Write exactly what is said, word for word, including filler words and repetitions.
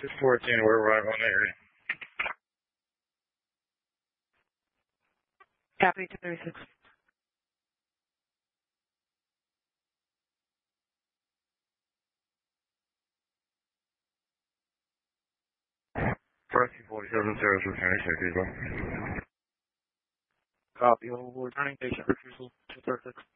six fourteen, we're arriving on the area. Copy, two thirty-six. Rescue forty-seven, service returning safety as well. Copy, we're returning patient refusal, two thirty-six.